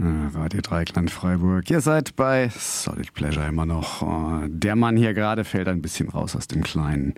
Radio Dreieckland Freiburg. Ihr seid bei Solid Pleasure immer noch. Der Mann hier gerade fällt ein bisschen raus aus dem kleinen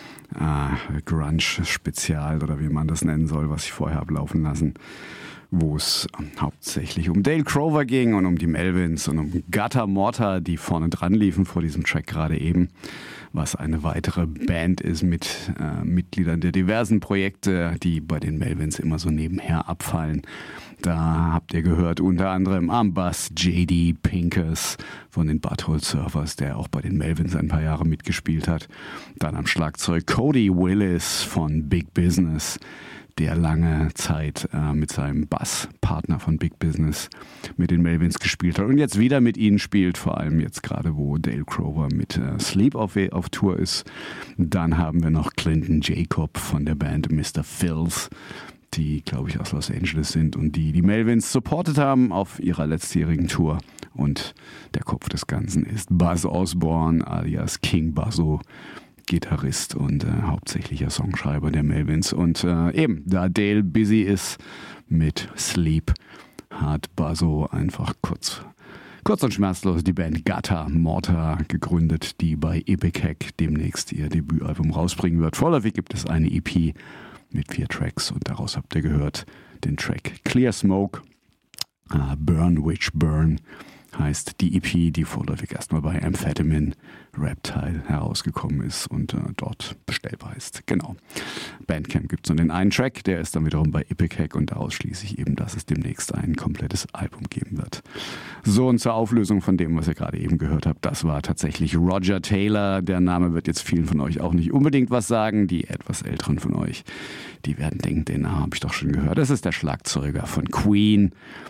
Grunge-Spezial oder wie man das nennen soll, was ich vorher habe laufen lassen, wo es hauptsächlich um Dale Crover ging und um die Melvins und um Gata Morta, die vorne dran liefen vor diesem Track gerade eben, was eine weitere Band ist mit Mitgliedern der diversen Projekte, die bei den Melvins immer so nebenher abfallen. Da habt ihr gehört unter anderem am Bass J.D. Pincus von den Butthole Surfers, der auch bei den Melvins ein paar Jahre mitgespielt hat. Dann am Schlagzeug Cody Willis von Big Business, der lange Zeit mit seinem Basspartner von Big Business mit den Melvins gespielt hat und jetzt wieder mit ihnen spielt, vor allem jetzt gerade, wo Dale Crover mit Sleep auf Tour ist. Dann haben wir noch Clinton Jacob von der Band Mr. Phils, die, glaube ich, aus Los Angeles sind und die Melvins supportet haben auf ihrer letztjährigen Tour. Und der Kopf des Ganzen ist Buzz Osborne alias King Buzzo, Gitarrist und hauptsächlicher Songschreiber der Melvins. Und eben, da Dale busy ist mit Sleep, hat Buzzo einfach kurz und schmerzlos die Band Gata Morta gegründet, die bei Epic Hack demnächst ihr Debütalbum rausbringen wird. Vorläufig gibt es eine EP mit 4 Tracks und daraus habt ihr gehört den Track Clear Smoke, Burn Witch Burn heißt die EP, die vorläufig erstmal bei Amphetamine Reptile herausgekommen ist und dort bestellbar ist. Genau. Bandcamp gibt es nur den einen Track, der ist dann wiederum bei Epic Hack und daraus schließe ich eben, dass es demnächst ein komplettes Album geben wird. So, und zur Auflösung von dem, was ihr gerade eben gehört habt, das war tatsächlich Roger Taylor. Der Name wird jetzt vielen von euch auch nicht unbedingt was sagen. Die etwas älteren von euch, die werden denken, den Namen habe ich doch schon gehört. Das ist der Schlagzeuger von Queen,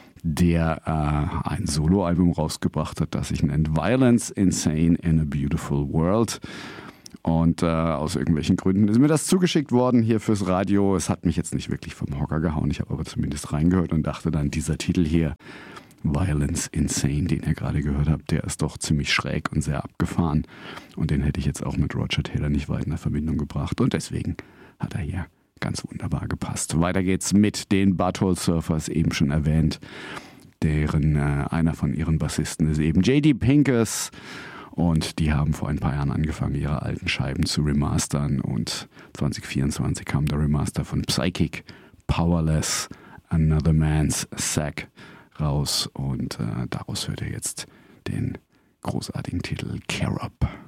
der ein Soloalbum rausgebracht hat, das sich nennt Violence Insane in a Beautiful World. Und aus irgendwelchen Gründen ist mir das zugeschickt worden hier fürs Radio. Es hat mich jetzt nicht wirklich vom Hocker gehauen, ich habe aber zumindest reingehört und dachte dann, dieser Titel hier, Violence Insane, den ihr gerade gehört habt, der ist doch ziemlich schräg und sehr abgefahren. Und den hätte ich jetzt auch mit Roger Taylor nicht weit in der Verbindung gebracht. Und deswegen hat er hier ganz wunderbar gepasst. Weiter geht's mit den Butthole Surfers, eben schon erwähnt. Deren einer von ihren Bassisten ist eben J.D. Pincus. Und die haben vor ein paar Jahren angefangen, ihre alten Scheiben zu remastern. Und 2024 kam der Remaster von Psychic, Powerless, Another Man's Sack raus. Und daraus hört ihr jetzt den großartigen Titel Care Up.